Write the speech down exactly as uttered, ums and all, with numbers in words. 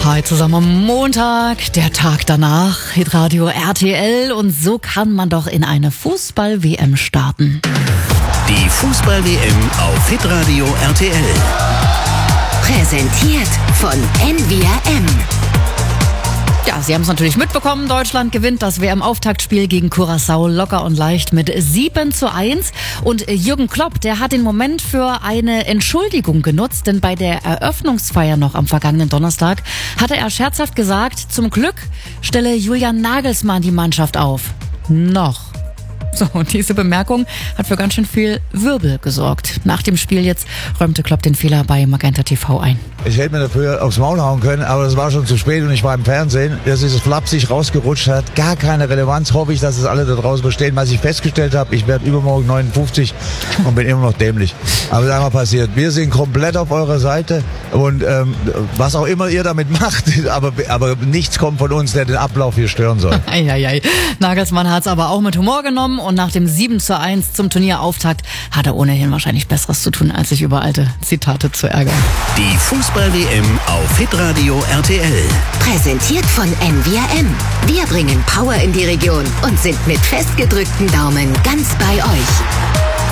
Hi zusammen am Montag, der Tag danach, Hitradio R T L, und so kann man doch in eine Fußball-W M starten. Die Fußball-W M auf Hitradio R T L. Präsentiert von N V R M. Ja, Sie haben es natürlich mitbekommen, Deutschland gewinnt das W M-Auftaktspiel gegen Curaçao locker und leicht mit sieben zu eins. Und Jürgen Klopp, der hat den Moment für eine Entschuldigung genutzt, denn bei der Eröffnungsfeier noch am vergangenen Donnerstag hatte er scherzhaft gesagt, zum Glück stelle Julian Nagelsmann die Mannschaft auf. Noch. So, und diese Bemerkung hat für ganz schön viel Wirbel gesorgt. Nach dem Spiel jetzt räumte Klopp den Fehler bei Magenta T V ein. Ich hätte mir dafür aufs Maul hauen können, aber das war schon zu spät und ich war im Fernsehen. Dass dieses flapsig rausgerutscht hat, gar keine Relevanz. Hoffe ich, dass es alle da draußen verstehen. Was ich festgestellt habe, ich werde übermorgen neunundfünfzig und bin immer noch dämlich. Aber das ist einmal passiert. Wir sind komplett auf eurer Seite und ähm, was auch immer ihr damit macht, aber, aber nichts kommt von uns, der den Ablauf hier stören soll. Eieiei. Nagelsmann hat es aber auch mit Humor genommen und nach dem sieben zu eins zum Turnierauftakt hat er ohnehin wahrscheinlich Besseres zu tun, als sich über alte Zitate zu ärgern. Die Fußball-W M auf Hitradio R T L. Präsentiert von N V R M. Wir bringen Power in die Region und sind mit festgedrückten Daumen ganz bei euch.